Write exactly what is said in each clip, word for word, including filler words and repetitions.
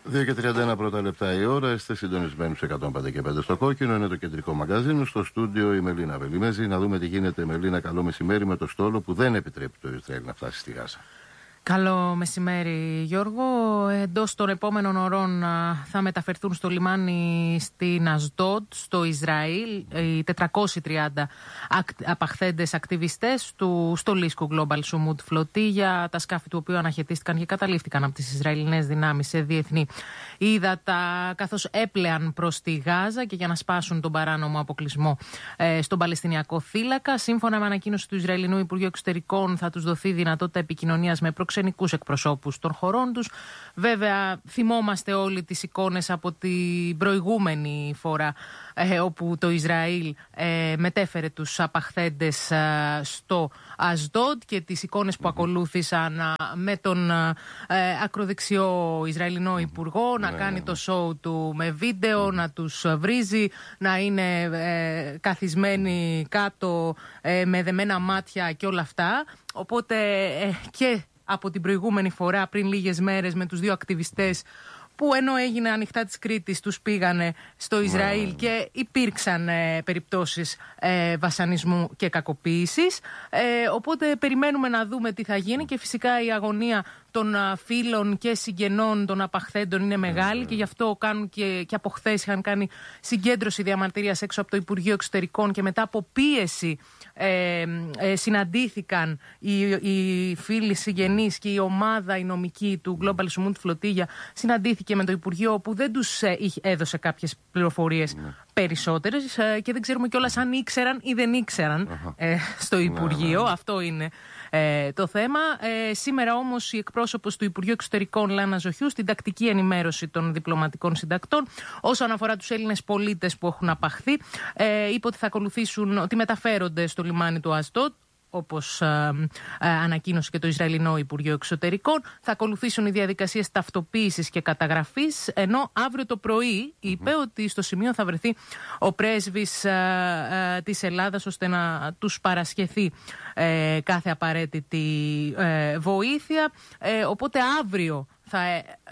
δύο και τριάντα ένα πρώτα λεπτά η ώρα, είστε συντονισμένοι σε εκατόν πέντε και πέντε στο κόκκινο, είναι το κεντρικό μαγκαζίνο. Στο στούντιο η Μελίνα Βελιμέζη. Να δούμε τι γίνεται, Μελίνα. Καλό μεσημέρι με το στόλο που δεν επιτρέπει το Ισραήλ να φτάσει στη Γάζα. Καλό μεσημέρι, Γιώργο. Εντός των επόμενων ωρών θα μεταφερθούν στο λιμάνι στην Ασδότ, στο Ισραήλ, οι τετρακόσιοι τριάντα απαχθέντες ακτιβιστές του στολίσκου Global Sumud Flotilla, τα σκάφη του οποίου αναχαιτίστηκαν και καταλήφθηκαν από τις Ισραηλινές δυνάμεις σε διεθνή ύδατα, καθώς έπλεαν προς τη Γάζα και για να σπάσουν τον παράνομο αποκλεισμό ε, στον Παλαιστινιακό θύλακα. Σύμφωνα με ανακοίνωση του Ισραηλινού Υπουργείου Εξωτερικών, θα τους δοθεί δυνατότητα επικοινωνίας με προξενικούς εκπροσώπους των χωρών τους. Βέβαια, θυμόμαστε όλοι τις εικόνες από την προηγούμενη φορά ε, όπου το Ισραήλ ε, μετέφερε τους απαχθέντες ε, στο Ασδότ και τις εικόνες που ακολούθησαν ε, με τον ε, ακροδεξιό Ισραηλινό Υπουργό να κάνει το show του με βίντεο, να τους βρίζει, να είναι ε, καθισμένοι κάτω ε, με δεμένα μάτια και όλα αυτά. Οπότε ε, και από την προηγούμενη φορά, πριν λίγες μέρες, με τους δύο ακτιβιστές που ενώ έγινε ανοιχτά της Κρήτης τους πήγανε στο Ισραήλ yeah. και υπήρξαν ε, περιπτώσεις ε, βασανισμού και κακοποίησης. Ε, οπότε περιμένουμε να δούμε τι θα γίνει και φυσικά η αγωνία των α, φίλων και συγγενών των απαχθέντων είναι μεγάλη yeah. και γι' αυτό κάνουν και, και από χθες είχαν κάνει συγκέντρωση διαμαρτυρίας έξω από το Υπουργείο Εξωτερικών και μετά από πίεση ε, ε, συναντήθηκαν οι, οι φίλοι συγγενείς και η ομάδα η νομική του Global Sumud Flotilla συναντήθηκε με το Υπουργείο που δεν τους ε, έδωσε κάποιες πληροφορίες yeah. περισσότερες ε, και δεν ξέρουμε κιόλας αν ήξεραν ή δεν ήξεραν uh-huh. ε, στο Υπουργείο. Yeah. Αυτό είναι ε, το θέμα. Ε, σήμερα όμως η εκπρόσωπος του Υπουργείου Εξωτερικών Λάνα Ζοχιού στην τακτική ενημέρωση των διπλωματικών συντακτών όσον αφορά τους Έλληνες πολίτες που έχουν απαχθεί ε, είπε ότι θα ακολουθήσουν, ότι μεταφέρονται στο λιμάνι του Ασδότ, όπως ε, ε, ανακοίνωσε και το Ισραηλινό Υπουργείο Εξωτερικών. Θα ακολουθήσουν οι διαδικασίες ταυτοποίησης και καταγραφής, ενώ αύριο το πρωί είπε mm-hmm. ότι στο σημείο θα βρεθεί ο πρέσβης ε, ε, της Ελλάδας ώστε να τους παρασχεθεί ε, κάθε απαραίτητη ε, βοήθεια. Ε, οπότε αύριο θα,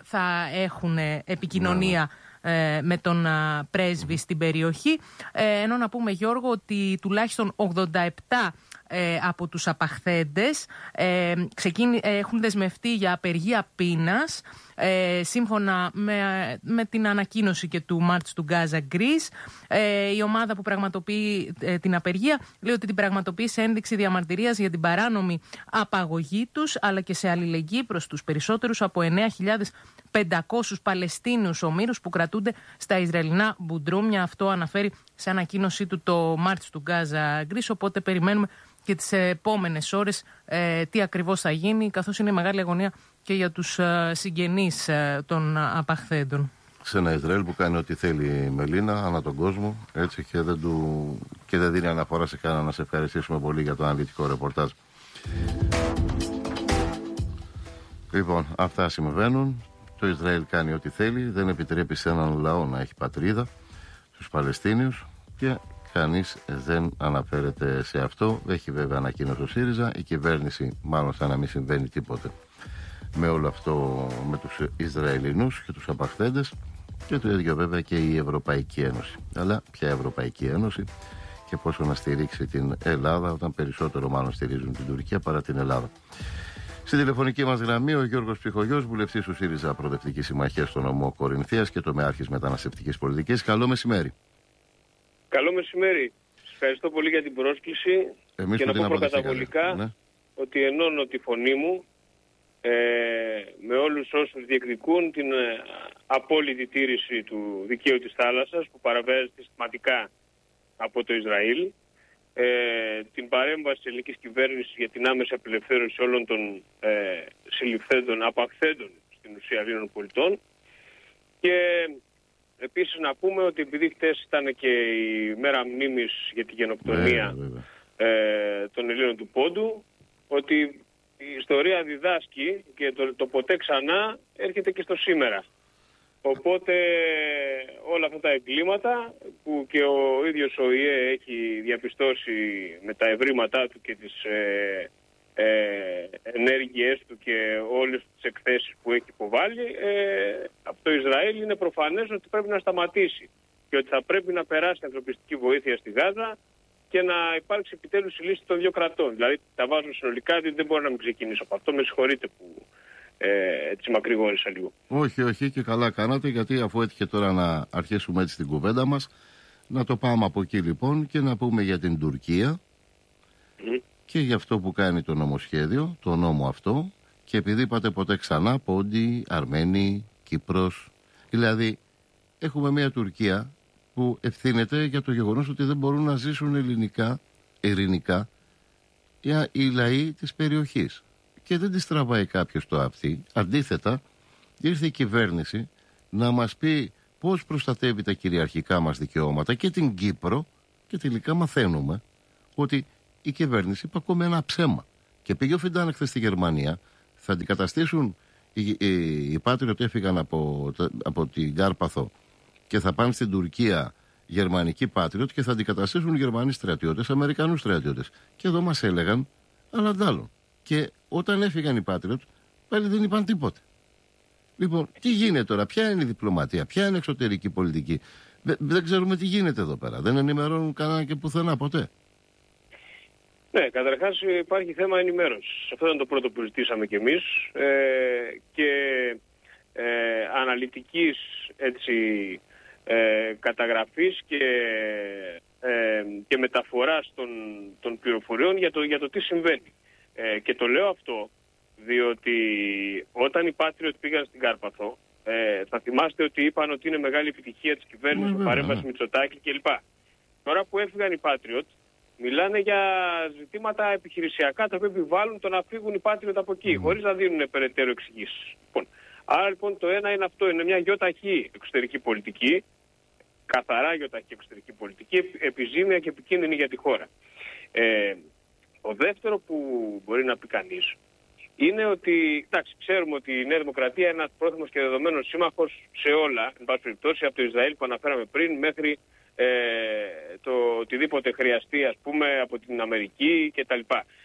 θα έχουν επικοινωνία mm-hmm. με τον πρέσβη στην περιοχή. Ε, ενώ να πούμε, Γιώργο, ότι τουλάχιστον ογδόντα επτά Ε, από τους απαχθέντες ε, ξεκίνη, ε, έχουν δεσμευτεί για απεργία πείνας ε, σύμφωνα με, με την ανακοίνωση και του March to Gaza Greece. Ε, η ομάδα που πραγματοποιεί ε, την απεργία λέει ότι την πραγματοποιεί σε ένδειξη διαμαρτυρίας για την παράνομη απαγωγή τους αλλά και σε αλληλεγγύη προς τους περισσότερους από εννέα χιλιάδες πεντακόσιους Παλαιστίνιους ομήρους που κρατούνται στα Ισραηλινά μπουντρούμια. Αυτό αναφέρει σε ανακοίνωσή του το March to Gaza Greece, οπότε περιμένουμε και τις επόμενες ώρες ε, τι ακριβώς θα γίνει, καθώς είναι μεγάλη αγωνία και για τους ε, συγγενείς ε, των απαχθέντων. Σε ένα Ισραήλ που κάνει ό,τι θέλει η Μελίνα ανά τον κόσμο, έτσι, και δεν, του, και δεν δίνει αναφορά σε κανένα. Να σε ευχαριστήσουμε πολύ για το αναλυτικό ρεπορτάζ. Λοιπόν, αυτά συμβαίνουν. Το Ισραήλ κάνει ό,τι θέλει, δεν επιτρέπει σε έναν λαό να έχει πατρίδα, τους Παλαιστίνιους, και κανείς δεν αναφέρεται σε αυτό. Έχει βέβαια ανακοίνωση ο ΣΥΡΙΖΑ, η κυβέρνηση μάλλον σαν να μην συμβαίνει τίποτε με όλο αυτό, με τους Ισραηλινούς και τους απαχθέντες, και το ίδιο βέβαια και η Ευρωπαϊκή Ένωση. Αλλά ποια Ευρωπαϊκή Ένωση και πόσο να στηρίξει την Ελλάδα, όταν περισσότερο μάλλον στηρίζουν την Τουρκία παρά την Ελλάδα. Στη τηλεφωνική μας γραμμή ο Γιώργος Ψυχογιός, βουλευτής του ΣΥΡΙΖΑ Προοδευτική Συμμαχία στο νομό Κορινθίας και τομεάρχης μεταναστευτικής πολιτικής. Καλό μεσημέρι. Καλό μεσημέρι. Σας ευχαριστώ πολύ για την πρόσκληση. Εμείς και να πω προκαταβολικά ναι. ότι ενώνω τη φωνή μου ε, με όλους όσους διεκδικούν την ε, απόλυτη τήρηση του δικαίου της θάλασσας που παραβιάζεται συστηματικά από το Ισραήλ, ε, την παρέμβαση της ελληνικής κυβέρνησης για την άμεση απελευθέρωση όλων των ε, συλληφθέντων, απαχθέντων στην ουσία Ελλήνων πολιτών. Και επίσης να πούμε ότι επειδή χτες ήταν και η μέρα μνήμης για τη γενοκτονία ε, των Ελλήνων του Πόντου, ότι η ιστορία διδάσκει και το, το ποτέ ξανά έρχεται και στο σήμερα. Οπότε όλα αυτά τα εγκλήματα που και ο ίδιος ο ΙΕ έχει διαπιστώσει με τα ευρήματά του και τις ε, ε, ενέργειές του και όλες τις εκθέσεις που έχει υποβάλει ε, από το Ισραήλ, είναι προφανές ότι πρέπει να σταματήσει και ότι θα πρέπει να περάσει ανθρωπιστική βοήθεια στη Γάζα και να υπάρξει επιτέλους η λύση των δύο κρατών. Δηλαδή τα βάζω συνολικά, διότι δεν μπορώ να μην ξεκινήσω από αυτό. Με συγχωρείτε που ε, έτσι μακρηγόρησα λίγο. Όχι, όχι, και καλά κάνατε, γιατί αφού έτυχε τώρα να αρχίσουμε έτσι την κουβέντα μας, να το πάμε από εκεί λοιπόν και να πούμε για την Τουρκία mm. και για αυτό που κάνει το νομοσχέδιο, το νόμο αυτό, και επειδή είπατε ποτέ ξανά Πόντι, Αρμένη, Κύπρος, δηλαδή έχουμε μια Τουρκία που ευθύνεται για το γεγονός ότι δεν μπορούν να ζήσουν ελληνικά, ειρηνικά οι λαοί της περιοχής. Και δεν τις τραβάει κάποιος το αυτή. Αντίθετα, ήρθε η κυβέρνηση να μας πει πώς προστατεύει τα κυριαρχικά μας δικαιώματα και την Κύπρο, και τελικά μαθαίνουμε ότι η κυβέρνηση είπε ακόμα ένα ψέμα. Και πήγε ο Φιντάν χθες στη Γερμανία, θα αντικαταστήσουν οι, οι, οι Πάτριωτ ότι έφυγαν από, από την Κάρπαθο και θα πάνε στην Τουρκία γερμανικοί Πάτριωτ και θα αντικαταστήσουν Γερμανοί στρατιώτες, Αμερικανούς στρατιώτες. Και εδώ μας έλεγαν αλλά αντάλλον. Και όταν έφυγαν οι Πάτριωτ, πάλι δεν είπαν τίποτε. Λοιπόν, τι γίνεται τώρα, ποια είναι η διπλωματία, ποια είναι η εξωτερική πολιτική. Δε, δεν ξέρουμε τι γίνεται εδώ πέρα. Δεν ενημερώνουν κανένα και πουθενά ποτέ. Ναι, καταρχάς υπάρχει θέμα ενημέρωσης. Αυτό ήταν το πρώτο που ζητήσαμε κι εμείς. Ε, και ε, αναλυτικής έτσι, ε, καταγραφής και, ε, και μεταφοράς των, των πληροφοριών για το, για το τι συμβαίνει. Ε, και το λέω αυτό διότι όταν οι Patriot πήγαν στην Κάρπαθο, ε, θα θυμάστε ότι είπαν ότι είναι μεγάλη επιτυχία της κυβέρνησης, mm-hmm. παρέμβαση Μητσοτάκη κλπ. Τώρα που έφυγαν οι Patriot, μιλάνε για ζητήματα επιχειρησιακά τα οποία επιβάλλουν το να φύγουν οι Patriot από εκεί, mm-hmm. χωρίς να δίνουν περαιτέρω εξηγήσεις. Λοιπόν, άρα λοιπόν το ένα είναι αυτό, είναι μια γιοταχή εξωτερική πολιτική, καθαρά γιοταχή εξωτερική πολιτική, επιζήμια και επικίνδυνη για τη χώρα. Ε, το δεύτερο που μπορεί να πει κανείς είναι ότι, εντάξει, ξέρουμε ότι η Νέα Δημοκρατία είναι ένας πρόθυμος και δεδομένος σύμμαχος σε όλα, εν πάση περιπτώσει, από το Ισραήλ που αναφέραμε πριν μέχρι ε, το οτιδήποτε χρειαστεί, ας πούμε, από την Αμερική κτλ.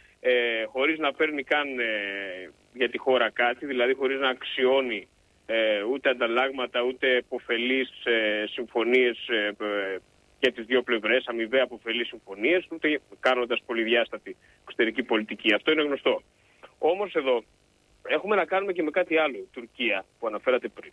Ε, χωρίς να παίρνει καν ε, για τη χώρα κάτι, δηλαδή χωρίς να αξιώνει ε, ούτε ανταλλάγματα, ούτε υποφελείς ε, συμφωνίες ε, ε, για τις δύο πλευρές, αμοιβαία αποφελείς συμφωνίες, ούτε κάνοντας πολυδιάστατη εξωτερική πολιτική. Αυτό είναι γνωστό. Όμως εδώ έχουμε να κάνουμε και με κάτι άλλο, η Τουρκία που αναφέρατε πριν.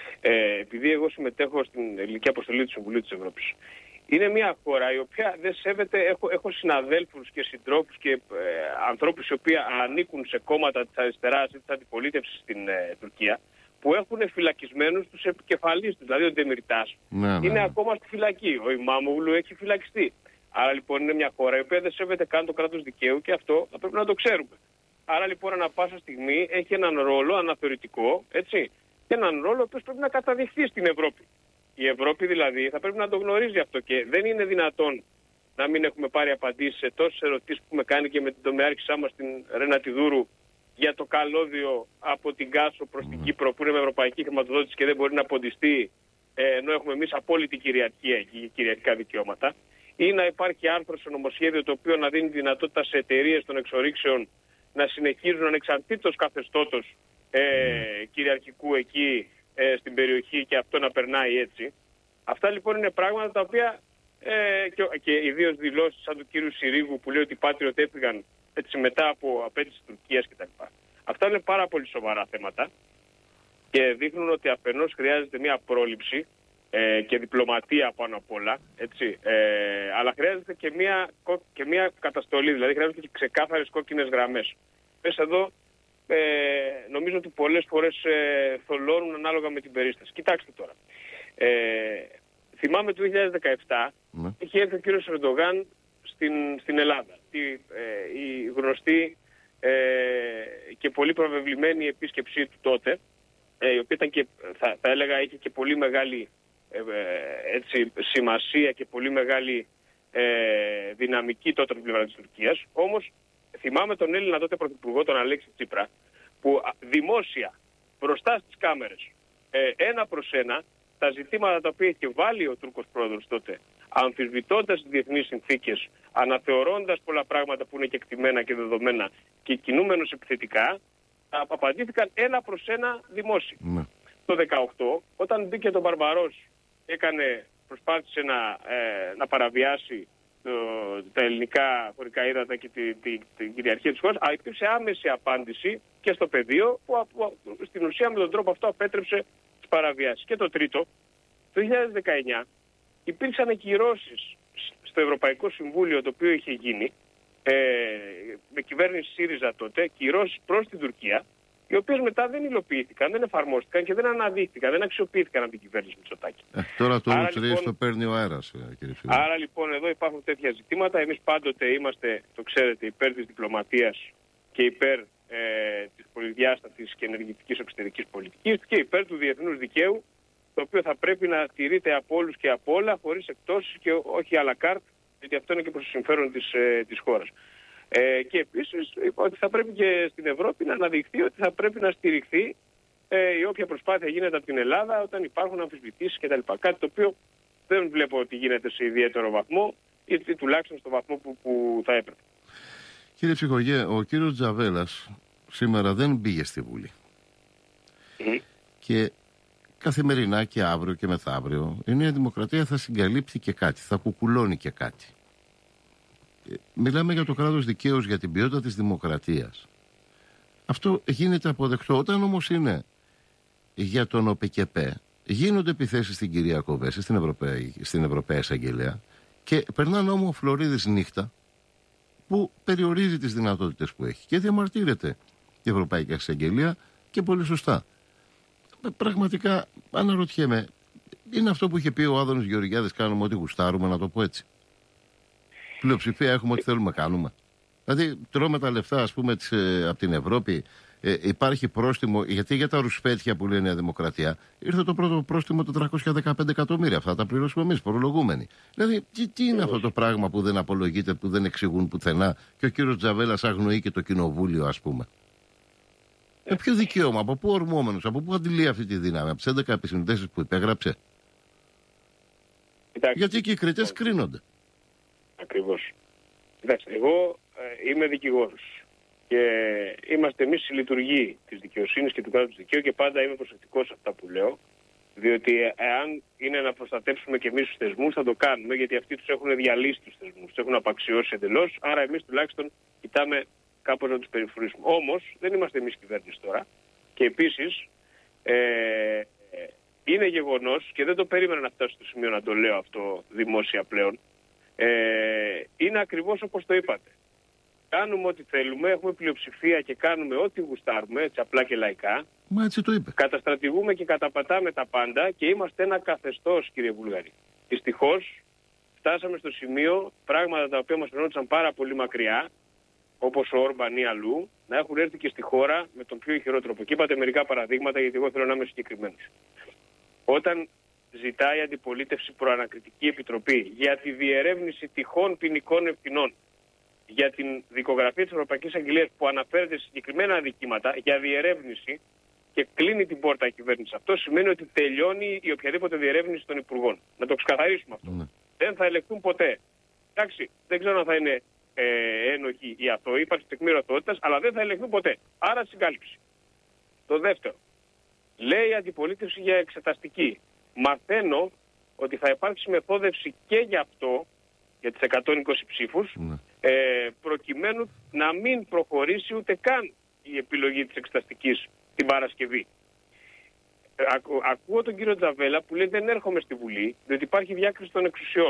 Ε, επειδή εγώ συμμετέχω στην ελληνική αποστολή του Συμβουλίου της Ευρώπης. Είναι μια χώρα η οποία δεν σέβεται, έχω, έχω συναδέλφους και συντρόφους και ε, ανθρώπους οι οποίοι ανήκουν σε κόμματα της αριστεράς ή της αντιπολίτευσης στην ε, Τουρκία, που έχουν φυλακισμένους τους επικεφαλείς τους, δηλαδή ο Ντεμιρτάς ναι, είναι ναι. ακόμα στη φυλακή, ο Ιμάμογλου έχει φυλακιστεί. Άρα λοιπόν είναι μια χώρα η οποία δεν σέβεται καν το κράτος δικαίου και αυτό θα πρέπει να το ξέρουμε. Άρα λοιπόν ανά πάσα στιγμή έχει έναν ρόλο αναθεωρητικό, έτσι, και έναν ρόλο που πρέπει να καταδειχθεί στην Ευρώπη. Η Ευρώπη δηλαδή θα πρέπει να το γνωρίζει αυτό και δεν είναι δυνατόν να μην έχουμε πάρει απαντήσεις σε τόσες ερωτήσεις που έχουμε κάνει και με την τομεάρχησά μας στην Ρενατιδούρου για το καλώδιο από την Κάσο προς την Κύπρο που είναι με ευρωπαϊκή χρηματοδότηση και δεν μπορεί να ποντιστεί ενώ έχουμε εμείς απόλυτη κυριαρχία εκεί, κυριαρχικά δικαιώματα, ή να υπάρχει άρθρο στο νομοσχέδιο το οποίο να δίνει δυνατότητα σε εταιρείες των εξορίξεων να συνεχίζουν ανεξαρτήτως καθεστώτος ε, κυριαρχικού εκεί ε, στην περιοχή και αυτό να περνάει έτσι. Αυτά λοιπόν είναι πράγματα τα οποία ε, και, και ιδίως δηλώσεις σαν του κύριου Συρίγου που λέει ότι οι Patriot έφυγαν έτσι μετά από απέτηση της Τουρκίας κτλ. Αυτά είναι πάρα πολύ σοβαρά θέματα και δείχνουν ότι αφενός χρειάζεται μια πρόληψη ε, και διπλωματία πάνω απ' όλα, έτσι, ε, αλλά χρειάζεται και μια, και μια καταστολή, δηλαδή χρειάζεται και ξεκάθαρες κόκκινες γραμμές. Πες εδώ, ε, νομίζω ότι πολλές φορές ε, θολώνουν ανάλογα με την περίσταση. Κοιτάξτε τώρα. Ε, θυμάμαι το δύο χιλιάδες δεκαεπτά mm. είχε έρθει ο κύριος Ερντογάν στην, στην Ελλάδα. Η, ε, η γνωστή ε, και πολύ προβεβλημένη επίσκεψή του τότε, ε, η οποία ήταν και, θα, θα έλεγα, είχε και πολύ μεγάλη ε, έτσι, σημασία και πολύ μεγάλη ε, δυναμική τότε από την πλευρά της Τουρκίας. Όμως θυμάμαι τον Έλληνα τότε πρωθυπουργό, τον Αλέξη Τσίπρα, που δημόσια μπροστά στις κάμερες ε, ένα προς ένα τα ζητήματα τα οποία είχε βάλει ο Τούρκος πρόεδρος τότε, αμφισβητώντας τις διεθνείς συνθήκες, αναθεωρώντας πολλά πράγματα που είναι κεκτημένα και δεδομένα και κινούμενος επιθετικά, απαντήθηκαν ένα προς ένα δημόσια. Ναι. Το δεκαοκτώ, όταν μπήκε το Μπαρμπαρός, έκανε, προσπάθησε να, ε, να παραβιάσει το, τα ελληνικά χωρικά ύδατα και την τη, τη κυριαρχία της χώρας, αλλά υπήρξε άμεση απάντηση και στο πεδίο που, που, που στην ουσία με τον τρόπο αυτό απέτρεψε τις παραβιάσεις. Και το τρίτο, το δύο χιλιάδες δεκαεννιά υπήρξαν κυρώσεις στο Ευρωπαϊκό Συμβούλιο, το οποίο είχε γίνει ε, με κυβέρνηση ΣΥΡΙΖΑ τότε, κυρώσεις προς την Τουρκία, οι οποίες μετά δεν υλοποιήθηκαν, δεν εφαρμόστηκαν και δεν αναδείχθηκαν, δεν αξιοποιήθηκαν από την κυβέρνηση Μητσοτάκη. Ε, τώρα το Άρα, Λουτσρής λοιπόν, το παίρνει ο αέρας, κύριε Ψηλά. Άρα λοιπόν εδώ υπάρχουν τέτοια ζητήματα. Εμείς πάντοτε είμαστε, το ξέρετε, υπέρ της διπλωματίας και υπέρ ε, της πολυδιάστατης και ενεργητικής εξωτερικής πολιτικής και υπέρ του διεθνούς δικαίου, το οποίο θα πρέπει να τηρείται από όλους και από όλα, χωρίς εκτόσεις και όχι à la carte, γιατί αυτό είναι και προς το συμφέρον της, ε, της χώρας. Ε, και επίσης ότι θα πρέπει και στην Ευρώπη να αναδειχθεί ότι θα πρέπει να στηριχθεί ε, η όποια προσπάθεια γίνεται από την Ελλάδα όταν υπάρχουν αμφισβητήσεις κτλ. Κάτι το οποίο δεν βλέπω ότι γίνεται σε ιδιαίτερο βαθμό ή τουλάχιστον στο βαθμό που, που θα έπρεπε. Κύριε Ψυχογέ, ο κύριος Τζαβέλας σήμερα δεν πήγε στη Βουλή. Mm. Και καθημερινά και αύριο και μεθαύριο η Νέα Δημοκρατία θα συγκαλύψει και κάτι, θα κουκουλώνει και κάτι. Μιλάμε για το κράτος δικαίου, για την ποιότητα της δημοκρατίας. Αυτό γίνεται αποδεκτό. Όταν όμως είναι για τον ΟΠΚΠ, γίνονται επιθέσεις στην κυρία Κοβέση, στην Ευρωπαία, στην Ευρωπαία Εισαγγελέα, και περνάνε όμως Φλωρίδης νύχτα που περιορίζει τις δυνατότητες που έχει και διαμαρτύρεται η Ευρωπαϊκή Εισαγγελία και πολύ σωστά. Πραγματικά αναρωτιέμαι, είναι αυτό που είχε πει ο Άδωνης Γεωργιάδης, κάνουμε ό,τι γουστάρουμε, να το πω έτσι. Πλειοψηφία έχουμε ό,τι θέλουμε κάνουμε. Δηλαδή τρώμε τα λεφτά, ας πούμε, της, ε, από την Ευρώπη. Ε, υπάρχει πρόστιμο, γιατί για τα ρουσπέτια που λέει η Νέα Δημοκρατία ήρθε το πρώτο πρόστιμο το τριακόσια δεκαπέντε εκατομμύρια. Αυτά τα πληρώσουμε εμείς, φορολογούμενοι. Δηλαδή, τι, τι είναι αυτό το πράγμα που δεν απολογείται, που δεν εξηγούν πουθενά και ο κύριος Τζαβέλας αγνοεί και το κοινοβούλιο, ας πούμε. Με ποιο δικαίωμα, από πού ορμόμενος, από πού αντιλεί αυτή τη δύναμη, από τις έντεκα επισυνδέσεις που υπέγραψε. Κοιτάξτε, Γιατί και οι κριτές κρίνονται. Ακριβώς. Κοιτάξτε, εγώ ε, είμαι δικηγόρος και είμαστε εμείς οι λειτουργοί της δικαιοσύνης και του κράτους δικαίου και πάντα είμαι προσεκτικός σε αυτά που λέω, διότι εάν είναι να προστατεύσουμε και εμείς τους θεσμούς θα το κάνουμε, γιατί αυτοί τους έχουν διαλύσει τους θεσμούς, τους έχουν απαξιώσει εντελώς, άρα εμείς τουλάχιστον κοιτάμε κάπως να τους περιφρουρήσουμε. Όμως δεν είμαστε εμείς κυβέρνηση τώρα και επίσης ε, ε, είναι γεγονός και δεν το περίμενα να φτάσω στο σημείο να το λέω αυτό δημόσια πλέον. Ε, είναι ακριβώς όπως το είπατε. Κάνουμε ό,τι θέλουμε, έχουμε πλειοψηφία και κάνουμε ό,τι γουστάρουμε, έτσι απλά και λαϊκά. Μα έτσι το είπε. Καταστρατηγούμε και καταπατάμε τα πάντα και είμαστε ένα καθεστώς, κύριε Βουλγαρή. Δυστυχώς φτάσαμε στο σημείο πράγματα τα οποία μας φαινόντουσαν πάρα πολύ μακριά, όπως ο Όρμπαν ή αλλού, να έχουν έρθει και στη χώρα με τον πιο ηχηρό τρόπο. Και είπατε μερικά παραδείγματα, γιατί εγώ θέλω να είμαι συγκεκριμένος. Όταν ζητάει η αντιπολίτευση προανακριτική επιτροπή για τη διερεύνηση τυχόν ποινικών ευθυνών, για την δικογραφία της Ευρωπαϊκής Αγγελίας που αναφέρεται σε συγκεκριμένα αδικήματα για διερεύνηση και κλείνει την πόρτα η κυβέρνηση. Αυτό σημαίνει ότι τελειώνει η οποιαδήποτε διερεύνηση των υπουργών. Να το ξεκαθαρίσουμε αυτό. Mm. Δεν θα ελεγχθούν ποτέ. Εντάξει, δεν ξέρω αν θα είναι ε, ένοχοι ή αθώοι, υπάρχει τεκμήριο αθωότητας, αλλά δεν θα ελεγχθούν ποτέ. Άρα συγκάλυψη. Το δεύτερο. Λέει η αντιπολίτευση για εξεταστική. Μαθαίνω ότι θα υπάρξει μεθόδευση και για αυτό, για τις εκατόν είκοσι ψήφους, mm. ε, προκειμένου να μην προχωρήσει ούτε καν η επιλογή της εξεταστικής την Παρασκευή. Ε, ακού, ακούω τον κύριο Τζαβέλα που λέει δεν έρχομαι στη Βουλή, διότι υπάρχει διάκριση των εξουσιών.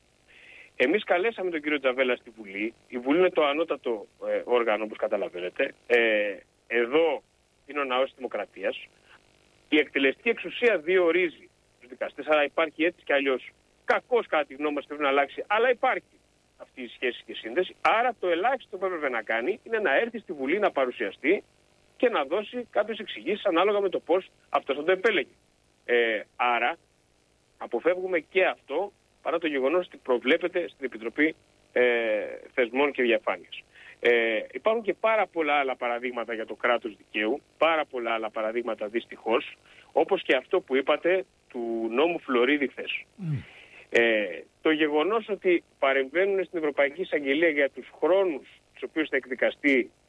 Εμείς καλέσαμε τον κύριο Τζαβέλα στη Βουλή. Η Βουλή είναι το ανώτατο ε, όργανο, όπως καταλαβαίνετε. Ε, εδώ είναι ο ναός της Δημοκρατίας. Η εκτελεστική εξουσία διορίζει τους δικαστές, άρα υπάρχει έτσι και αλλιώς. Κακώς κατά τη γνώμη μας πρέπει να αλλάξει, αλλά υπάρχει αυτή η σχέση και σύνδεση. Άρα το ελάχιστο που έπρεπε να κάνει είναι να έρθει στη Βουλή να παρουσιαστεί και να δώσει κάποιες εξηγήσεις ανάλογα με το πώς αυτός θα το επέλεγε. Ε, άρα αποφεύγουμε και αυτό, παρά το γεγονός ότι προβλέπεται στην Επιτροπή ε, Θεσμών και Διαφάνειας. Ε, υπάρχουν και πάρα πολλά άλλα παραδείγματα για το κράτος δικαίου, πάρα πολλά άλλα παραδείγματα δυστυχώς, όπως και αυτό που είπατε του νόμου Φλωρίδη χθες. Mm. Ε, το γεγονός ότι παρεμβαίνουν στην Ευρωπαϊκή Εισαγγελία για τους χρόνους τους οποίους θα εκδικαστεί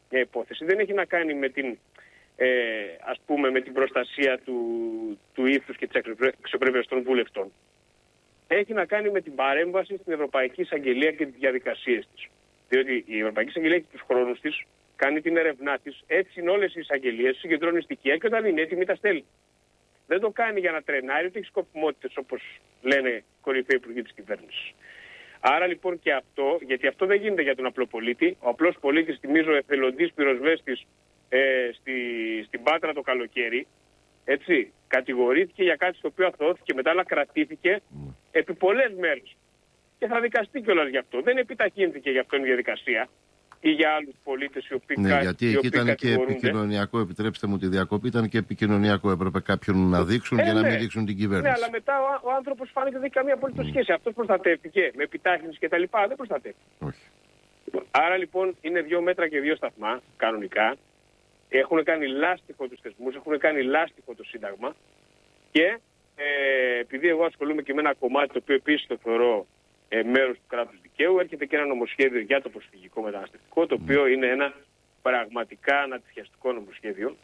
μια υπόθεση. Δεν έχει να κάνει με την, ε, ας πούμε, με την προστασία του, του ήθους και της αξιοπρέπειας των βουλευτών. Έχει να κάνει με την παρέμβαση στην Ευρωπαϊκή Εισαγγελία και τις διαδικασίες της. Διότι η Ευρωπαϊκή Εισαγγελία έχει τους χρόνους της, κάνει την έρευνά της, έτσι είναι όλες οι εισαγγελίες, συγκεντρώνει στοιχεία και όταν είναι έτοιμη τα στέλνει. Δεν το κάνει για να τρενάρει, ούτε έχει σκοπιμότητες όπως λένε κορυφαίοι υπουργοί της κυβέρνησης. Άρα λοιπόν και αυτό, γιατί αυτό δεν γίνεται για τον απλό πολίτη. Ο απλός πολίτης, θυμίζω, εθελοντής πυροσβέστης ε, στη, στην Πάτρα το καλοκαίρι, έτσι, κατηγορήθηκε για κάτι στο οποίο αθωώθηκε μετά, αλλά κρατήθηκε mm. επί πολλές μέρες. Και θα δικαστεί κιόλας γι' αυτό. Δεν επιταχύνθηκε γι' αυτό η διαδικασία ή για άλλους πολίτες οι οποίοι ναι, γιατί εκεί ήταν και κατηγορούνται. Επικοινωνιακό, επιτρέψτε μου τη διακοπή, ήταν και επικοινωνιακό. Έπρεπε κάποιον να δείξουν ε, για ναι. να μην δείξουν την κυβέρνηση. Ναι, αλλά μετά ο, ο άνθρωπος φάνηκε δεν έχει καμία απολύτως mm. σχέση. Αυτός προστατεύτηκε με επιτάχυνση κτλ. Δεν προστατεύτηκε. Όχι. Άρα λοιπόν είναι δύο μέτρα και δύο σταθμά κανονικά. Έχουν κάνει λάστιχο τους θεσμούς, έχουν κάνει λάστιχο το Σύνταγμα και ε, επειδή εγώ ασχολούμαι και με ένα κομμάτι το οποίο επίσης το θεωρώ ε, μέρος του κράτους δικαίου, έρχεται και ένα νομοσχέδιο για το προσφυγικό μεταναστευτικό, το οποίο είναι ένα πραγματικά ανατριχιαστικό νομοσχέδιο.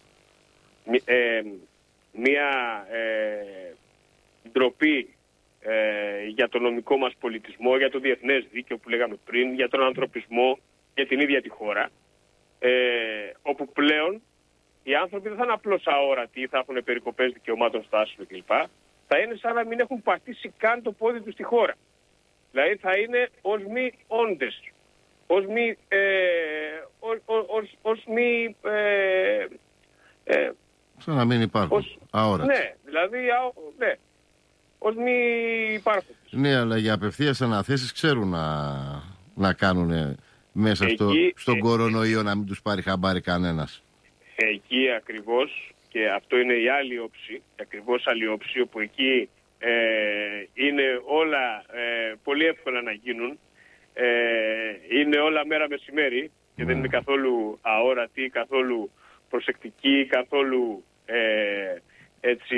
Ε, μια ε, ντροπή ε, για το νομικό μας πολιτισμό, για το διεθνές δίκαιο που λέγαμε πριν, για τον ανθρωπισμό, για την ίδια τη χώρα. Ε, όπου πλέον οι άνθρωποι δεν θα είναι απλώς αόρατοι ή θα έχουν περικοπές δικαιωμάτων στο άσυλο κλπ. Θα είναι σαν να μην έχουν πατήσει καν το πόδι τους στη χώρα. Δηλαδή θα είναι ως μη όντες, ως μη, ε, ως, ως, ως μη ε, ε, σαν να μην υπάρχουν, ως, αόρατοι. Ναι, δηλαδή ναι, ως μη υπάρχουν. Ναι, αλλά για απευθείας αναθέσεις ξέρουν να, να κάνουν μέσα εκεί, στο, στον ε, κορονοϊό να μην τους πάρει χαμπάρι κανένας. Εκεί ακριβώς, και αυτό είναι η άλλη όψη, ακριβώς άλλη όψη, όπου εκεί ε, είναι όλα ε, πολύ εύκολα να γίνουν, ε, είναι όλα μέρα μεσημέρι και mm. δεν είναι καθόλου αόρατοι, καθόλου προσεκτικοί, καθόλου ε, έτσι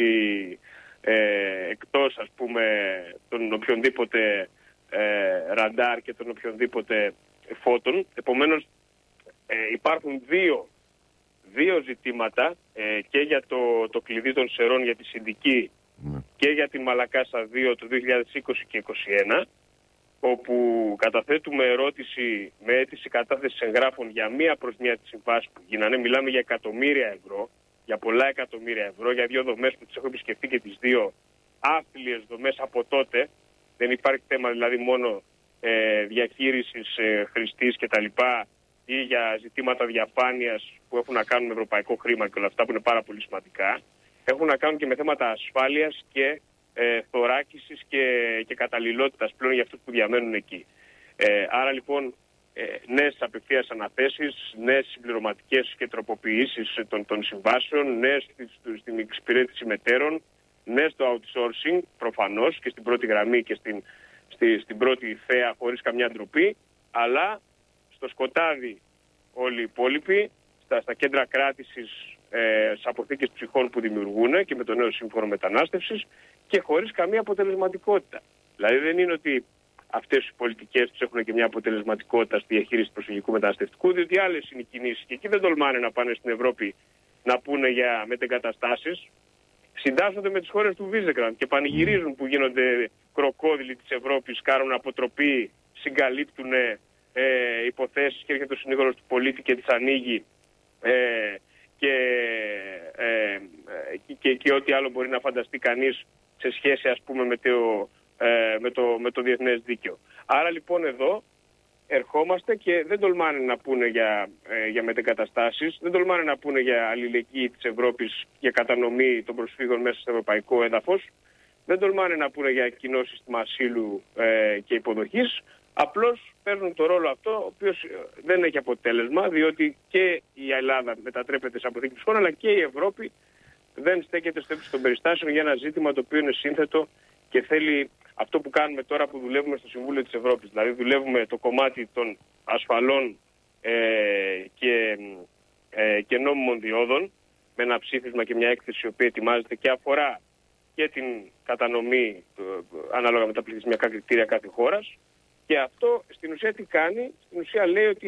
ε, εκτός ας πούμε των οποιονδήποτε ε, ραντάρ και των οποιονδήποτε φώτων. Επομένως ε, υπάρχουν δύο, δύο ζητήματα ε, και για το, το κλειδί των Σερών για τη Συνδική mm. και για τη Μαλακάσα δύο του δύο χιλιάδες είκοσι και είκοσι ένα, όπου καταθέτουμε ερώτηση με αίτηση κατάθεση εγγράφων για μία προς μία της συμβάσης που γίνανε. Μιλάμε για εκατομμύρια ευρώ, για πολλά εκατομμύρια ευρώ, για δύο δομές που τις έχω επισκεφτεί και τις δύο άφιλιες δομές από τότε. Δεν υπάρχει θέμα δηλαδή μόνο ε, διαχείρισης ε, χρηστής κτλ. Ή για ζητήματα διαφάνειας που έχουν να κάνουν με ευρωπαϊκό χρήμα και όλα αυτά που είναι πάρα πολύ σημαντικά. Έχουν να κάνουν και με θέματα ασφάλειας και ε, θωράκισης και, και καταλληλότητας πλέον για αυτούς που διαμένουν εκεί. Ε, άρα λοιπόν ε, νέες απευθείας αναθέσεις, νέες συμπληρωματικές και τροποποιήσεις των, των συμβάσεων, νέες στην εξυπηρέτηση μετέρων, νέες στο outsourcing προφανώς και στην πρώτη γραμμή και στην, στη, στην πρώτη θέα χωρίς καμιά ντροπή, αλλά στο σκοτάδι όλοι οι υπόλοιποι, στα, στα κέντρα κράτησης, ε, στις αποθήκες ψυχών που δημιουργούν και με το νέο σύμφωνο μετανάστευσης και χωρίς καμία αποτελεσματικότητα. Δηλαδή δεν είναι ότι αυτές οι πολιτικές τους έχουν και μια αποτελεσματικότητα στη διαχείριση του προσφυγικού μεταναστευτικού, διότι άλλες είναι οι κινήσεις και εκεί δεν τολμάνε να πάνε στην Ευρώπη να πούνε για μετεγκαταστάσεις. Συντάσσονται με τις χώρες του Βίζεγκραντ και πανηγυρίζουν που γίνονται κροκόδιλοι της Ευρώπης, κάνουν αποτροπή, συγκαλύπτουν ε, υποθέσεις και έρχεται ο συνήγορος του πολίτη και τις ανοίγει ε, και, ε, και, και, και ό,τι άλλο μπορεί να φανταστεί κανείς σε σχέση ας πούμε με το, ε, με το, με το διεθνές δίκαιο. Άρα λοιπόν εδώ ερχόμαστε και δεν τολμάνε να πούνε για, ε, για μετεγκαταστάσεις, δεν τολμάνε να πούνε για αλληλεγγύη της Ευρώπης, για κατανομή των προσφύγων μέσα στο ευρωπαϊκό έδαφος, δεν τολμάνε να πούνε για κοινό σύστημα ασύλου ε, και υποδοχής. Απλώς παίρνουν το ρόλο αυτό, ο οποίος δεν έχει αποτέλεσμα, διότι και η Ελλάδα μετατρέπεται σε αποθήκη ψυχών, αλλά και η Ευρώπη δεν στέκεται στο ύψος των περιστάσεων για ένα ζήτημα το οποίο είναι σύνθετο και θέλει αυτό που κάνουμε τώρα που δουλεύουμε στο Συμβούλιο της Ευρώπης. Δηλαδή δουλεύουμε το κομμάτι των ασφαλών ε, και, ε, και νόμιμων διόδων με ένα ψήφισμα και μια έκθεση η οποία ετοιμάζεται και αφορά και την κατανομή ε, ανάλογα με τα πληθυσμιακά κριτήρια κάθε χώρας. Και αυτό στην ουσία τι κάνει? Στην ουσία λέει ότι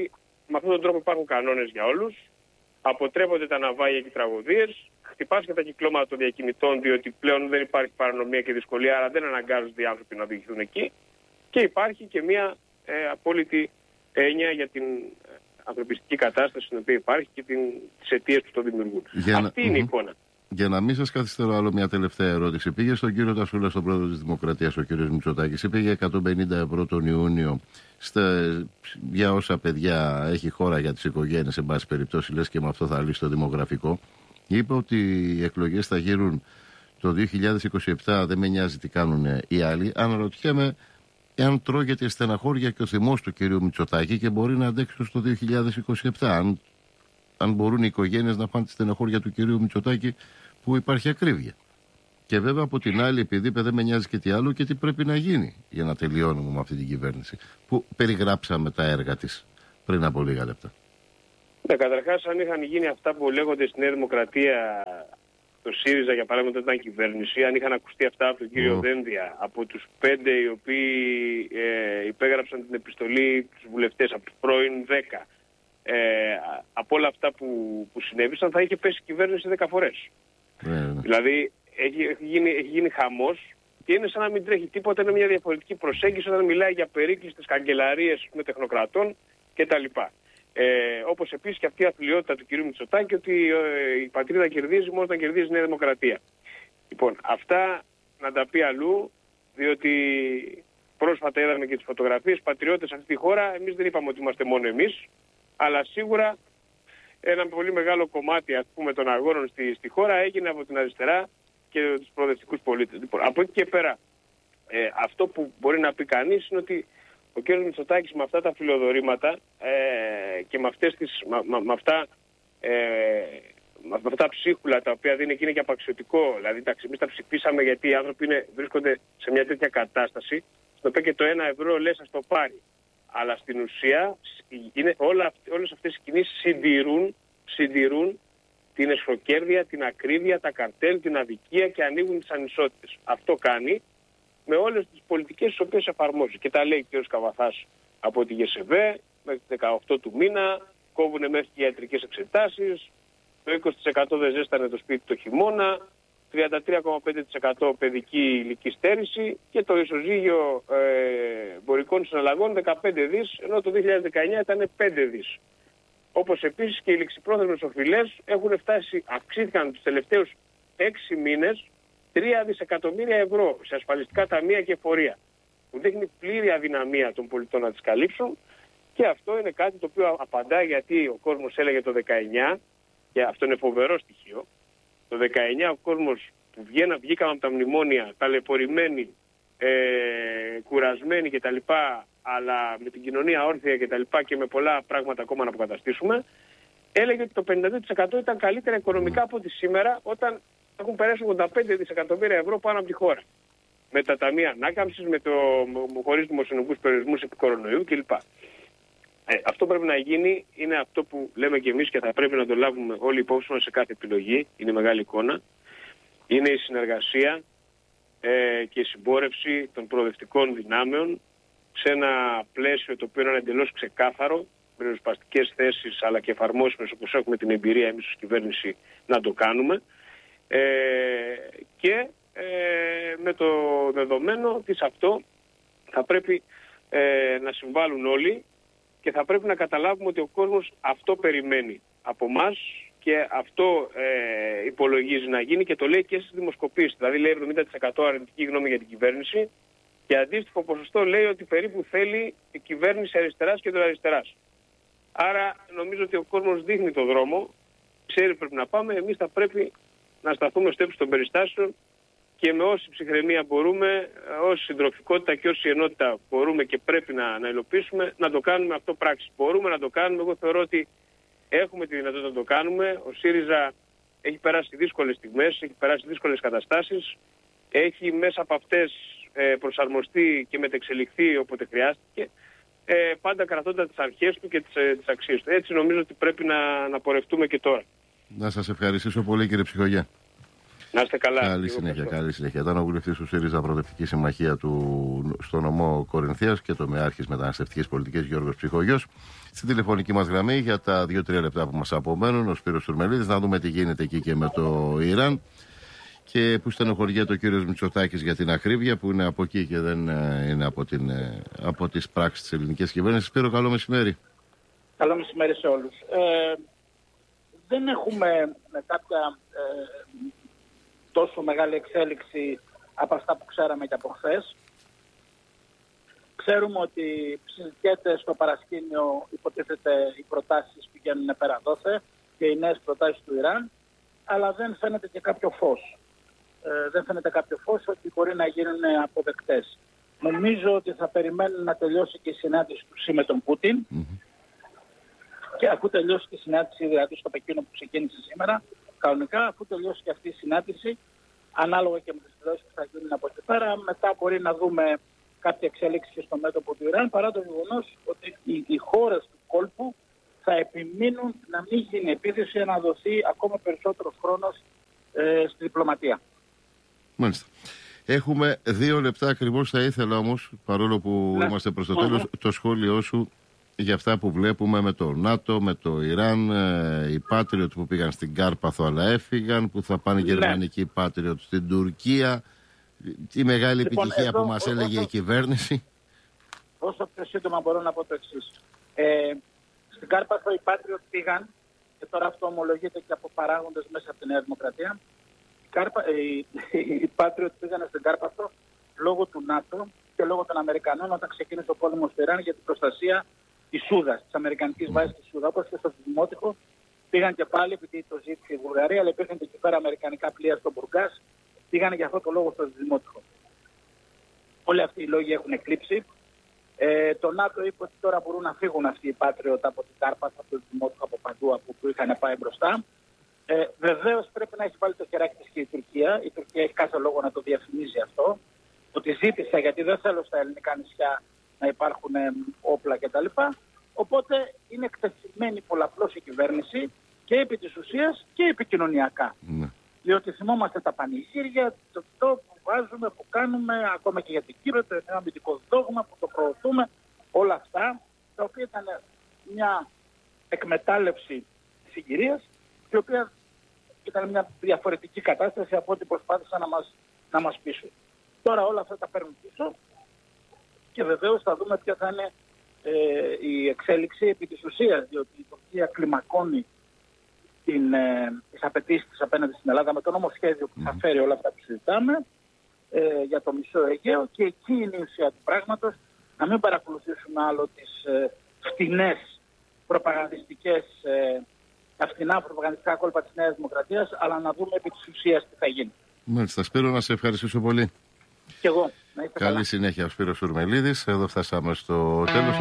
με αυτόν τον τρόπο υπάρχουν κανόνες για όλους, αποτρέπονται τα ναυάγια και οι τραγωδίες, χτυπάς και τα κυκλώματα των διακινητών, διότι πλέον δεν υπάρχει παρανομία και δυσκολία, άρα δεν αναγκάζονται οι άνθρωποι να οδηγηθούν εκεί, και υπάρχει και μια ε, απόλυτη έννοια για την ανθρωπιστική κατάσταση στην οποία υπάρχει και την, τις αιτίες που το δημιουργούν. Για Αυτή να... είναι η εικόνα. Για να μην σας καθυστερώ άλλο, μια τελευταία ερώτηση. Πήγε στον κύριο Τασούλα, στον πρόεδρο της Δημοκρατίας, ο κύριος Μητσοτάκης, είπε για εκατόν πενήντα ευρώ τον Ιούνιο στα, για όσα παιδιά έχει χώρα για τις οικογένειες, σε πάση περιπτώσει, λες και με αυτό θα λύσει το δημογραφικό. Είπε ότι οι εκλογές θα γίνουν το δύο χιλιάδες είκοσι επτά, δεν με νοιάζει τι κάνουν οι άλλοι. Αναρωτιέμαι εάν τρώγεται στεναχώρια και ο θυμός του κυρίου Μητσοτάκη και μπορεί να αντέξει στο δύο χιλιάδες είκοσι επτά. Αν, αν μπορούν οι οικογένειες να πάνε τη στεναχώρια του κυρίου Μητσοτάκη, που υπάρχει ακρίβεια. Και βέβαια από την άλλη, επειδή δεν με νοιάζει και τι άλλο, και τι πρέπει να γίνει για να τελειώνουμε με αυτή την κυβέρνηση, που περιγράψαμε τα έργα της πριν από λίγα λεπτά. Ναι, καταρχάς, αν είχαν γίνει αυτά που λέγονται στη Νέα Δημοκρατία, το ΣΥΡΙΖΑ για παράδειγμα, όταν ήταν κυβέρνηση, αν είχαν ακουστεί αυτά από τον κύριο oh. Δένδια, από τους πέντε οι οποίοι ε, υπέγραψαν την επιστολή, τους βουλευτές, από τους πρώην δέκα, ε, από όλα αυτά που, που συνέβησαν, θα είχε πέσει η κυβέρνηση δέκα φορές. Yeah. Δηλαδή, έχει, έχει, γίνει, έχει γίνει χαμός και είναι σαν να μην τρέχει τίποτα, είναι μια διαφορετική προσέγγιση όταν μιλάει για περίκλειστες καγκελαρίες με τεχνοκρατών κτλ. Ε, όπως επίσης και αυτή η αθλειότητα του κ. Μητσοτάκη, ότι ε, η πατρίδα κερδίζει μόνο όταν κερδίζει η Νέα Δημοκρατία. Λοιπόν, αυτά να τα πει αλλού, διότι πρόσφατα είδαμε και τις φωτογραφίες, πατριώτες σε αυτή τη χώρα. Εμείς δεν είπαμε ότι είμαστε μόνο εμείς, αλλά σίγουρα ένα πολύ μεγάλο κομμάτι, ας πούμε, των αγώνων στη, στη χώρα έγινε από την αριστερά και τους προοδευτικούς πολίτες. Λοιπόν, από εκεί και πέρα, ε, αυτό που μπορεί να πει κανείς είναι ότι ο κ. Μητσοτάκης με αυτά τα φιλοδορήματα ε, και με, αυτές τις, με, με, με, αυτά, ε, με αυτά ψίχουλα τα οποία δίνει και είναι και απαξιωτικό, δηλαδή εμείς τα ψηφίσαμε γιατί οι άνθρωποι είναι, βρίσκονται σε μια τέτοια κατάσταση, στο οποίο και το ένα ευρώ λες ας το πάρει. Αλλά στην ουσία είναι όλα, όλες αυτές οι κινήσεις συντηρούν, συντηρούν την εσχροκέρδεια, την ακρίβεια, τα καρτέλ, την αδικία και ανοίγουν τις ανισότητες. Αυτό κάνει με όλες τις πολιτικές τις οποίες εφαρμόζει. Και τα λέει ο κ. Καβαθάς από τη ΓΕΣΕΒΕ μέχρι τις δεκαοκτώ του μήνα, κόβουνε μέχρι και ιατρικές εξετάσεις, το είκοσι τοις εκατό δεν ζέστανε το σπίτι το χειμώνα, τριάντα τρία κόμμα πέντε τοις εκατό παιδική ηλική στέρηση και το ισοζύγιο ε, εμπορικών συναλλαγών δεκαπέντε δις, ενώ το δύο χιλιάδες δεκαεννιά ήταν πέντε δις. Όπως επίσης και οι ληξιπρόθεσμες οφειλές έχουν φτάσει, αυξήθηκαν τους τελευταίους έξι μήνες τρία δισεκατομμύρια ευρώ σε ασφαλιστικά ταμεία και εφορία, που δείχνει πλήρη αδυναμία των πολιτών να τις καλύψουν, και αυτό είναι κάτι το οποίο απαντά γιατί ο κόσμος έλεγε το δεκαεννιά, και αυτό είναι φοβερό στοιχείο, το δεκαεννιά ο κόσμος που βγαίνα, βγήκαμε από τα μνημόνια ταλαιπωρημένοι, ε, κουρασμένοι κτλ, αλλά με την κοινωνία όρθια κτλ και, και με πολλά πράγματα ακόμα να αποκαταστήσουμε, έλεγε ότι το πενήντα δύο τοις εκατό ήταν καλύτερα οικονομικά από ότι σήμερα, όταν έχουν περάσει ογδόντα πέντε δισεκατομμύρια ευρώ πάνω από τη χώρα. Με τα ταμεία ανάκαμψης, με το χωρίς δημοσιονομικούς περιορισμούς επί κορονοϊού κλπ. Ε, αυτό πρέπει να γίνει, είναι αυτό που λέμε και εμείς και θα πρέπει να το λάβουμε όλοι υπόψη μας σε κάθε επιλογή, είναι η μεγάλη εικόνα. Είναι η συνεργασία ε, και η συμπόρευση των προοδευτικών δυνάμεων σε ένα πλαίσιο το οποίο είναι εντελώς ξεκάθαρο, με ριζοσπαστικές θέσεις αλλά και εφαρμόσιμες όπως έχουμε την εμπειρία εμείς ως κυβέρνηση να το κάνουμε. Ε, και ε, με το δεδομένο ότι σε αυτό θα πρέπει ε, να συμβάλλουν όλοι και θα πρέπει να καταλάβουμε ότι ο κόσμος αυτό περιμένει από μας και αυτό ε, υπολογίζει να γίνει και το λέει και στις δημοσκοπήσεις. Δηλαδή λέει εβδομήντα τοις εκατό αρνητική γνώμη για την κυβέρνηση και αντίστοιχο ποσοστό λέει ότι περίπου θέλει η κυβέρνηση αριστεράς και αριστεράς. Άρα νομίζω ότι ο κόσμος δείχνει το δρόμο, ξέρει πρέπει να πάμε, εμείς θα πρέπει να σταθούμε στο ύψος των περιστάσεων και με όση ψυχραιμία μπορούμε, όση συντροφικότητα και όση ενότητα μπορούμε και πρέπει να, να υλοποιήσουμε, να το κάνουμε αυτό πράξη. Μπορούμε να το κάνουμε, εγώ θεωρώ ότι έχουμε τη δυνατότητα να το κάνουμε. Ο ΣΥΡΙΖΑ έχει περάσει δύσκολες στιγμές, έχει περάσει δύσκολες καταστάσεις, έχει μέσα από αυτές ε, προσαρμοστεί και μετεξελιχθεί όποτε χρειάστηκε, ε, πάντα κρατώντας τις αρχές του και τις, ε, τις αξίες του. Έτσι νομίζω ότι πρέπει να, να πορευτούμε και τώρα. Να σας ευχαριστήσω πολύ κύριε Ψυχογιά. Να είστε καλά. Καλή συνέχεια, καλή συνέχεια. Ήταν ο βουλευτής του ΣΥΡΙΖΑ Προοδευτική Συμμαχία του στο νομό Κορινθίας και το Μεάρχης Μεταναστευτικής Πολιτικής Γιώργος Ψυχογιός. Στην τηλεφωνική μας γραμμή για τα δύο τρία λεπτά που μας απομένουν, ο Σπύρος Τουρμελίδης, να δούμε τι γίνεται εκεί και με το Ιράν. Και που στενοχωριέται ο κύριος Μητσοτάκης για την ακρίβεια, που είναι από εκεί και δεν είναι από, την, από τις πράξεις της ελληνικής κυβέρνησης. Σπύρο, καλό μεσημέρι. Καλό μεσημέρι σε όλους. Ε, δεν έχουμε κάποια ε, τόσο μεγάλη εξέλιξη από αυτά που ξέραμε και από χθες. Ξέρουμε ότι συζητιέται στο παρασκήνιο, υποτίθεται οι προτάσεις πηγαίνουν πέρα δόθε και οι νέες προτάσεις του Ιράν, αλλά δεν φαίνεται και κάποιο φως. Ε, δεν φαίνεται κάποιο φως ότι μπορεί να γίνουν αποδεκτές. Νομίζω ότι θα περιμένουν να τελειώσει και η συνάντηση του ΣΥ με τον Πούτιν. Mm-hmm. Και αφού τελειώσει και η συνάντηση, δηλαδή στο Πεκίνο που ξεκίνησε σήμερα, κανονικά, αφού τελειώσει και αυτή η συνάντηση, ανάλογα και με τις δηλώσεις που θα γίνουν από εκεί πέρα, μετά μπορεί να δούμε κάποια εξέλιξη και στο μέτωπο του Ιράν, παρά το γεγονός ότι οι, οι χώρες του κόλπου θα επιμείνουν να μην γίνει επίθεση, να δοθεί ακόμα περισσότερος χρόνος ε, στη διπλωματία. Μάλιστα. Έχουμε δύο λεπτά ακριβώς. Θα ήθελα όμως, παρόλο που ναι. είμαστε προς το τέλος, mm-hmm. το σχόλιο σου για αυτά που βλέπουμε με το ΝΑΤΟ, με το Ιράν, ε, οι Patriot που πήγαν στην Κάρπαθο αλλά έφυγαν, που θα πάνε οι ναι. γερμανικοί Patriot στην Τουρκία, τη μεγάλη λοιπόν, επιτυχία εδώ, που μας έλεγε όσο, η κυβέρνηση. Όσο πιο σύντομα μπορώ να πω το εξής. Ε, στην Κάρπαθο οι Patriot πήγαν, και τώρα αυτό ομολογείται και από παράγοντες μέσα από τη Νέα Δημοκρατία, οι, οι Patriot πήγαν στην Κάρπαθο λόγω του ΝΑΤΟ και λόγω των Αμερικανών όταν ξεκίνησε ο πόλεμος του Ιράν για την προστασία της Σούδας, της Αμερικανικής βάσης της Σούδα. Όπως και στο Δημότυχο πήγαν και πάλι, επειδή το ζήτησε η Βουλγαρία, αλλά υπήρχαν και εκεί πέρα Αμερικανικά πλοία στο Μπουργκάς, πήγαν για αυτό το λόγο στο Δημότυχο. Όλοι αυτοί οι λόγοι έχουν εκλείψει. Ε, το ΝΑΤΟ είπε ότι τώρα μπορούν να φύγουν αυτοί οι Patriot από την Κάρπαθο, από το Δημότυχο, από παντού από που είχαν πάει μπροστά. Ε, Βεβαίως πρέπει να έχει βάλει το χεράκι της και η Τουρκία. Η Τουρκία έχει κάθε λόγο να το διαφημίζει αυτό. Ότι ζήτησα, γιατί δεν θέλω στα ελληνικά νησιά να υπάρχουν ε, όπλα κτλ. Οπότε είναι εκτεθειμένη πολλαπλώς η κυβέρνηση και επί της ουσίας και επικοινωνιακά. Mm. Διότι θυμόμαστε τα πανηγύρια, το, το που βάζουμε, που κάνουμε, ακόμα και για την Κύπρο, το νέο αμυντικό δόγμα που το προωθούμε, όλα αυτά, τα οποία ήταν μια εκμετάλλευση συγκυρίας, η οποία ήταν μια διαφορετική κατάσταση από ό,τι προσπάθησαν να μας, να μας πείσουν. Τώρα όλα αυτά τα παίρνουν πίσω και βεβαίως θα δούμε ποια θα είναι ε, η εξέλιξη επί της ουσίας, διότι η Τουρκία κλιμακώνει την, ε, τις απαιτήσεις της απέναντι στην Ελλάδα με το νομοσχέδιο που θα φέρει όλα αυτά που συζητάμε ε, για το μισό Αιγαίο, και εκεί είναι η ουσία του πράγματος, να μην παρακολουθήσουμε άλλο τις ε, φτηνές προπαγανδιστικές ε, τα φτηνά προπαγανδιστικά κόλπα της Νέας Δημοκρατίας, αλλά να δούμε επί της ουσίας τι θα γίνει. Μάλιστα, Σπύρο, να σε ευχαριστήσω πολύ. Και εγώ. Να είστε Καλή καλά. συνέχεια, ο Σπύρος Τουρμελίδης. Εδώ φτάσαμε στο τέλος.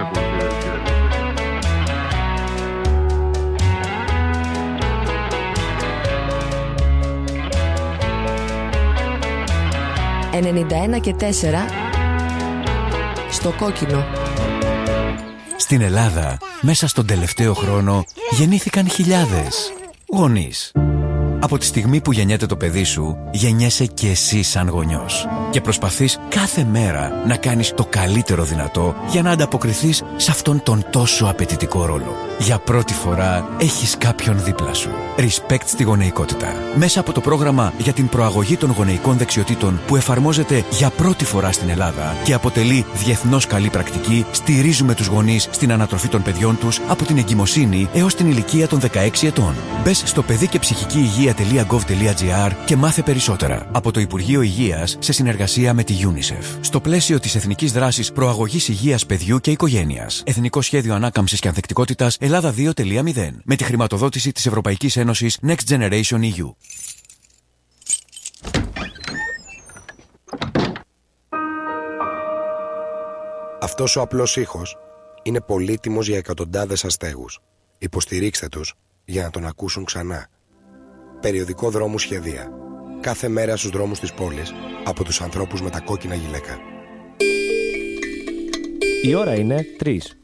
ενενήντα ένα και τέσσερα στο κόκκινο. Στην Ελλάδα, μέσα στον τελευταίο χρόνο, γεννήθηκαν χιλιάδες γονείς. Από τη στιγμή που γεννιέται το παιδί σου, γεννιέσαι και εσύ σαν γονιός. Και προσπαθείς κάθε μέρα να κάνεις το καλύτερο δυνατό για να ανταποκριθείς σε αυτόν τον τόσο απαιτητικό ρόλο. Για πρώτη φορά έχεις κάποιον δίπλα σου. Respect στη γονεϊκότητα. Μέσα από το πρόγραμμα για την προαγωγή των γονεϊκών δεξιοτήτων που εφαρμόζεται για πρώτη φορά στην Ελλάδα και αποτελεί διεθνώς καλή πρακτική, στηρίζουμε τους γονείς στην ανατροφή των παιδιών τους από την εγκυμοσύνη έως την ηλικία των δεκαέξι ετών. Μπες στο παιδί και ψυχική υγεία τελεία γκοβ τελεία τζι άρ και μάθε περισσότερα. Από το Υπουργείο Υγείας σε συνεργασία με τη UNICEF. Στο πλαίσιο της Εθνικής Δράσης Προαγωγής Υγείας Παιδιού και Οικογένειας. Εθνικό Σχέδιο Ανάκαμψης και Ανθεκτικότητας Ελλάδα δύο τελεία μηδέν. Με τη χρηματοδότηση της Ευρωπαϊκής Ένωσης Next Generation ι γιου. Αυτός ο απλός ήχος είναι πολύτιμος για εκατοντάδες αστέγους. Υποστηρίξτε τους για να τον ακούσουν ξανά. Περιοδικό Δρόμου Σχεδία. Κάθε μέρα στους δρόμους της πόλης από τους ανθρώπους με τα κόκκινα γυλαίκα. Η ώρα είναι τρεις.